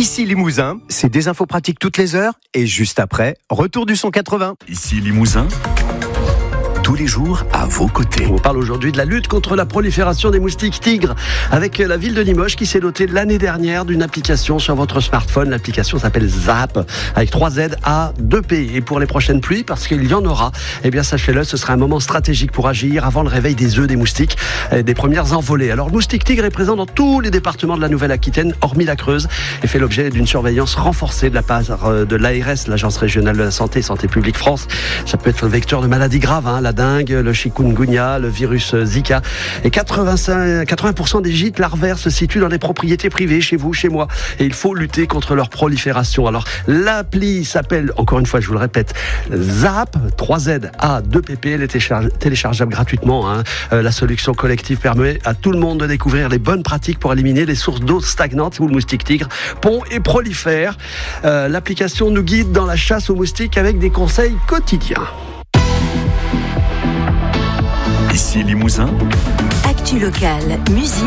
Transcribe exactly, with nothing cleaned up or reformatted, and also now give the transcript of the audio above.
Ici Limousin, c'est des infos pratiques toutes les heures et juste après, retour du son quatre-vingts. Ici Limousin, tous les jours à vos côtés. On parle aujourd'hui de la lutte contre la prolifération des moustiques tigres avec la ville de Limoges qui s'est dotée l'année dernière d'une application sur votre smartphone. L'application s'appelle Zap avec trois Z A deux P. Et pour les prochaines pluies, parce qu'il y en aura, eh bien sachez-le, ce sera un moment stratégique pour agir avant le réveil des œufs des moustiques, des premières envolées. Alors le moustique tigre est présent dans tous les départements de la Nouvelle-Aquitaine, hormis la Creuse, et fait l'objet d'une surveillance renforcée de la part de l'A R S, l'Agence régionale de la santé, Santé publique France. Ça peut être le vecteur de maladies graves, hein, la dengue, le chikungunya, le virus Zika. Et quatre-vingt-cinq, quatre-vingts pour cent des gîtes larvaires se situent dans des propriétés privées, chez vous, chez moi. Et il faut lutter contre leur prolifération. Alors, l'appli s'appelle, encore une fois, je vous le répète, Zap, trois Z A deux P P. Elle est téléchargeable gratuitement. Hein. Euh, la solution collective permet à tout le monde de découvrir les bonnes pratiques pour éliminer les sources d'eau stagnantes où le moustique tigre pond et prolifère. Euh, l'application nous guide dans la chasse aux moustiques avec des conseils quotidiens. Ici Limousin, Actu locale, musique.